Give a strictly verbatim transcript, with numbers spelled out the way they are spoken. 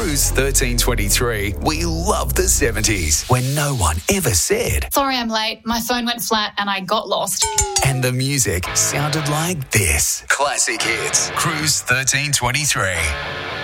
Cruise thirteen twenty-three. We love the seventies when no one ever said. Sorry I'm late. My phone went flat and I got lost. And the music sounded like this. Classic hits. Cruise thirteen twenty-three.